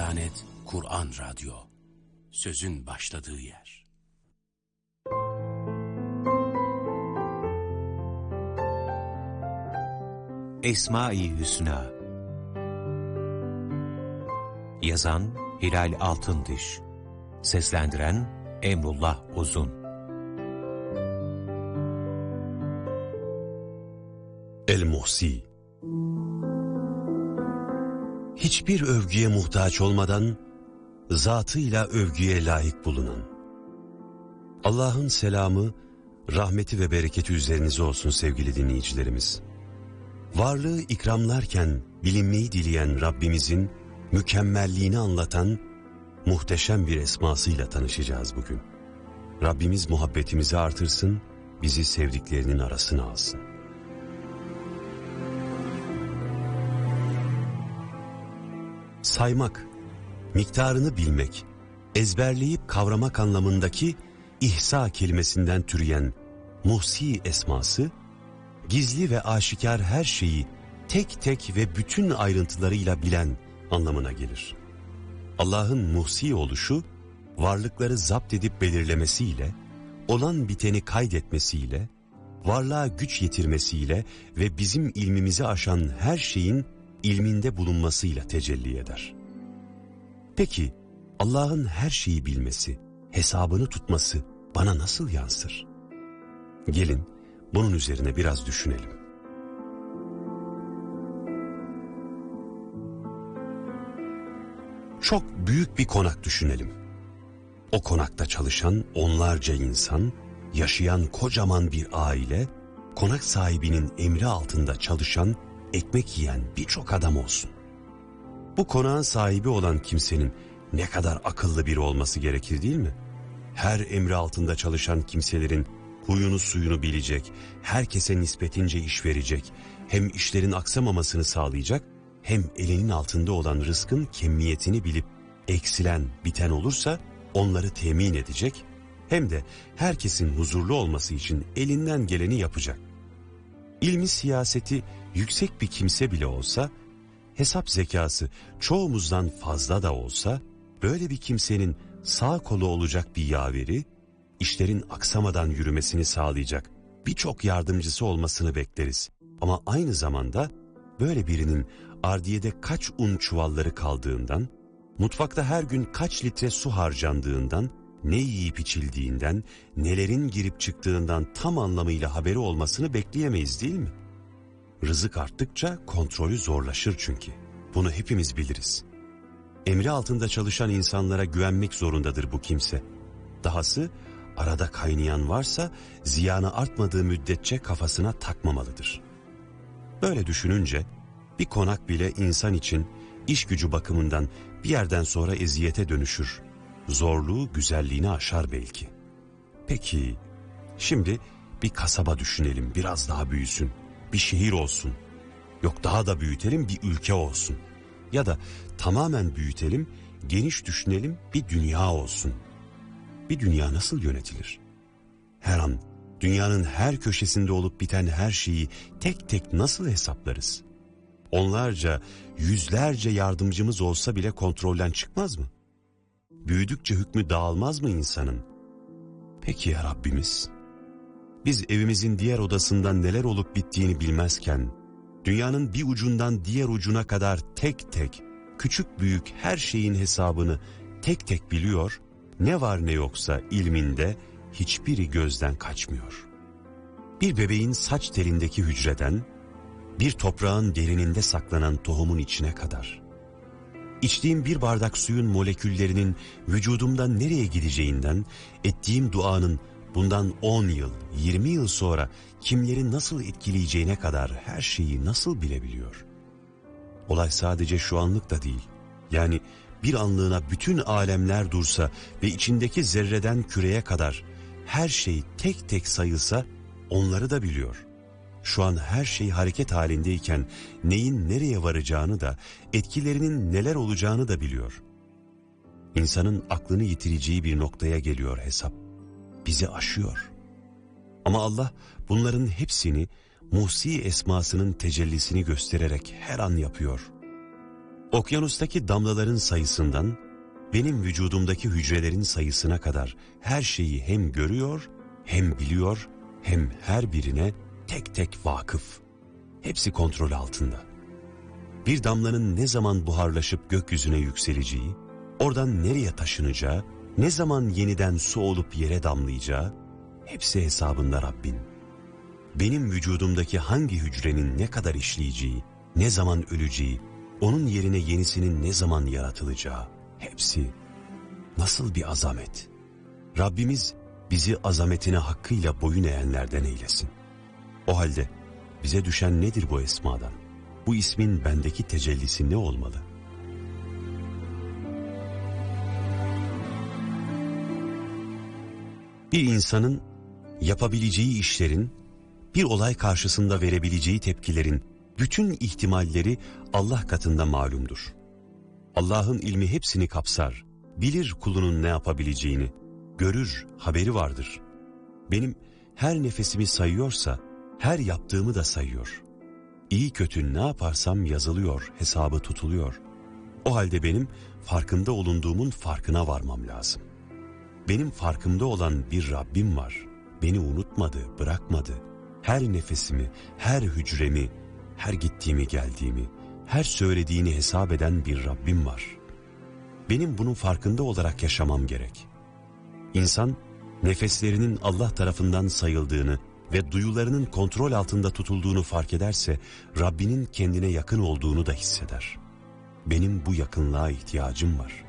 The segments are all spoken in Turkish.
Diyanet Kur'an Radyo, sözün başladığı yer. Esma-i Hüsna. Yazan Hilal Altındiş, seslendiren Emrullah Uzun. El-Muhsi. Hiçbir övgüye muhtaç olmadan, zatıyla övgüye layık bulunan. Allah'ın selamı, rahmeti ve bereketi üzerinize olsun sevgili dinleyicilerimiz. Varlığı ikramlarken bilinmeyi dileyen Rabbimizin mükemmelliğini anlatan muhteşem bir esmasıyla tanışacağız bugün. Rabbimiz muhabbetimizi artırsın, bizi sevdiklerinin arasına alsın. Saymak, miktarını bilmek, ezberleyip kavramak anlamındaki ihsa kelimesinden türeyen Muhsi esması, gizli ve aşikar her şeyi tek tek ve bütün ayrıntılarıyla bilen anlamına gelir. Allah'ın Muhsi oluşu, varlıkları zapt edip belirlemesiyle, olan biteni kaydetmesiyle, varlığa güç yetirmesiyle ve bizim ilmimizi aşan her şeyin ilminde bulunmasıyla tecelli eder. Peki Allah'ın her şeyi bilmesi, hesabını tutması bana nasıl yansır? Gelin bunun üzerine biraz düşünelim. Çok büyük bir konak düşünelim. O konakta çalışan onlarca insan, yaşayan kocaman bir aile, konak sahibinin emri altında çalışan, ekmek yiyen birçok adam olsun. Bu konağın sahibi olan kimsenin ne kadar akıllı biri olması gerekir değil mi? Her emri altında çalışan kimselerin huyunu suyunu bilecek, herkese nispetince iş verecek, hem işlerin aksamamasını sağlayacak, hem elinin altında olan rızkın kemiyetini bilip eksilen, biten olursa onları temin edecek, hem de herkesin huzurlu olması için elinden geleni yapacak. İlmi siyaseti yüksek bir kimse bile olsa, hesap zekası çoğumuzdan fazla da olsa, böyle bir kimsenin sağ kolu olacak bir yaveri, işlerin aksamadan yürümesini sağlayacak birçok yardımcısı olmasını bekleriz. Ama aynı zamanda böyle birinin ardiyede kaç un çuvalları kaldığından, mutfakta her gün kaç litre su harcandığından, ne yiyip içildiğinden, nelerin girip çıktığından tam anlamıyla haberi olmasını bekleyemeyiz değil mi? Rızık arttıkça kontrolü zorlaşır çünkü. Bunu hepimiz biliriz. Emri altında çalışan insanlara güvenmek zorundadır bu kimse. Dahası arada kaynayan varsa ziyanı artmadığı müddetçe kafasına takmamalıdır. Böyle düşününce bir konak bile insan için iş gücü bakımından bir yerden sonra eziyete dönüşür. Zorluğu güzelliğini aşar belki. Peki şimdi bir kasaba düşünelim, biraz daha büyüsün. Bir şehir olsun. Yok daha da büyütelim, bir ülke olsun. Ya da tamamen büyütelim, geniş düşünelim, bir dünya olsun. Bir dünya nasıl yönetilir? Her an dünyanın her köşesinde olup biten her şeyi tek tek nasıl hesaplarız? Onlarca, yüzlerce yardımcımız olsa bile kontrolden çıkmaz mı? Büyüdükçe hükmü dağılmaz mı insanın? Peki ya Rabbimiz? Biz evimizin diğer odasından neler olup bittiğini bilmezken, dünyanın bir ucundan diğer ucuna kadar tek tek, küçük büyük her şeyin hesabını tek tek biliyor, ne var ne yoksa ilminde hiçbiri gözden kaçmıyor. Bir bebeğin saç telindeki hücreden, bir toprağın derininde saklanan tohumun içine kadar, İçtiğim bir bardak suyun moleküllerinin vücudumdan nereye gideceğinden, ettiğim duanın bundan 10 yıl, 20 yıl sonra kimleri nasıl etkileyeceğine kadar her şeyi nasıl bilebiliyor? Olay sadece şu anlık da değil. Yani bir anlığına bütün alemler dursa ve içindeki zerreden küreye kadar her şey tek tek sayılsa onları da biliyor. Şu an her şey hareket halindeyken neyin nereye varacağını da, etkilerinin neler olacağını da biliyor. İnsanın aklını yitireceği bir noktaya geliyor hesap. Bizi aşıyor. Ama Allah bunların hepsini Muhsi esmasının tecellisini göstererek her an yapıyor. Okyanustaki damlaların sayısından benim vücudumdaki hücrelerin sayısına kadar her şeyi hem görüyor, hem biliyor, hem her birine tek tek vakıf. Hepsi kontrol altında. Bir damlanın ne zaman buharlaşıp gökyüzüne yükseleceği, oradan nereye taşınacağı, ne zaman yeniden su olup yere damlayacağı, hepsi hesabında Rabbin. Benim vücudumdaki hangi hücrenin ne kadar işleyeceği, ne zaman öleceği, onun yerine yenisinin ne zaman yaratılacağı, hepsi nasıl bir azamet. Rabbimiz bizi azametine hakkıyla boyun eğenlerden eylesin. O halde bize düşen nedir bu esmadan? Bu ismin bendeki tecellisi ne olmalı? Bir insanın yapabileceği işlerin, bir olay karşısında verebileceği tepkilerin bütün ihtimalleri Allah katında malumdur. Allah'ın ilmi hepsini kapsar, bilir kulunun ne yapabileceğini, görür, haberi vardır. Benim her nefesimi sayıyorsa, her yaptığımı da sayıyor. İyi kötü ne yaparsam yazılıyor, hesabı tutuluyor. O halde benim farkında olunduğumun farkına varmam lazım. Benim farkımda olan bir Rabbim var. Beni unutmadı, bırakmadı. Her nefesimi, her hücremi, her gittiğimi geldiğimi, her söylediğini hesap eden bir Rabbim var. Benim bunun farkında olarak yaşamam gerek. İnsan nefeslerinin Allah tarafından sayıldığını ve duyularının kontrol altında tutulduğunu fark ederse Rabbinin kendine yakın olduğunu da hisseder. Benim bu yakınlığa ihtiyacım var.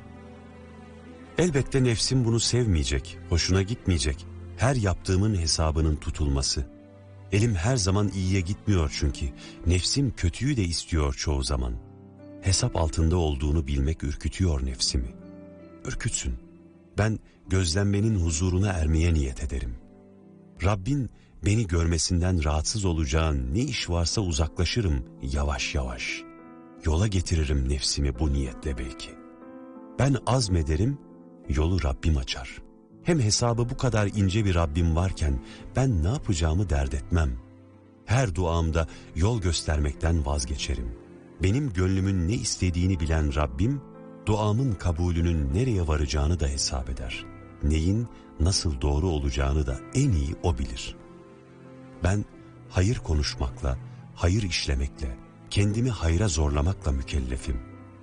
Elbette nefsim bunu sevmeyecek, hoşuna gitmeyecek. Her yaptığımın hesabının tutulması. Elim her zaman iyiye gitmiyor çünkü. Nefsim kötüyü de istiyor çoğu zaman. Hesap altında olduğunu bilmek ürkütüyor nefsimi. Ürkütsün. Ben gözlenmenin huzuruna ermeye niyet ederim. Rabbin beni görmesinden rahatsız olacağın ne iş varsa uzaklaşırım yavaş yavaş. Yola getiririm nefsimi bu niyetle belki. Ben azmederim, yolu Rabbim açar. Hem hesabı bu kadar ince bir Rabbim varken ben ne yapacağımı dert etmem. Her duamda yol göstermekten vazgeçerim. Benim gönlümün ne istediğini bilen Rabbim, duamın kabulünün nereye varacağını da hesap eder. Neyin nasıl doğru olacağını da en iyi O bilir. Ben hayır konuşmakla, hayır işlemekle, kendimi hayra zorlamakla mükellefim.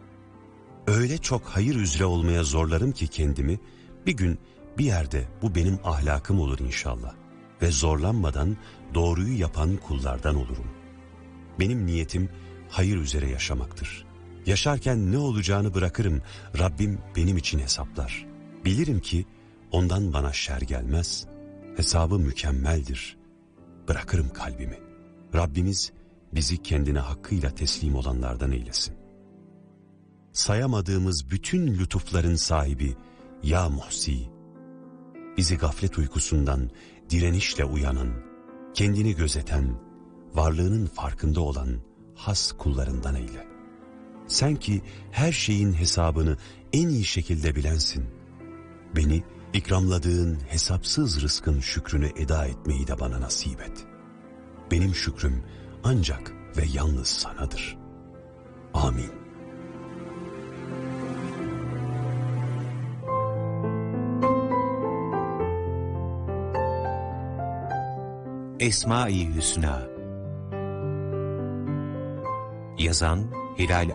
Öyle çok hayır üzere olmaya zorlarım ki kendimi, bir gün bir yerde bu benim ahlakım olur inşallah ve zorlanmadan doğruyu yapan kullardan olurum. Benim niyetim hayır üzere yaşamaktır. Yaşarken ne olacağını bırakırım, Rabbim benim için hesaplar. Bilirim ki ondan bana şer gelmez, hesabı mükemmeldir. Bırakırım kalbimi. Rabbimiz bizi kendine hakkıyla teslim olanlardan eylesin. Sayamadığımız bütün lütufların sahibi Ya Muhsi, bizi gaflet uykusundan direnişle uyanan, kendini gözeten, varlığının farkında olan has kullarından eyle. Sen ki her şeyin hesabını en iyi şekilde bilensin. Beni ikramladığın hesapsız rızkın şükrünü eda etmeyi de bana nasip et. Benim şükrüm ancak ve yalnız sanadır. Amin. Esma-i Hüsna. Yazan Hilal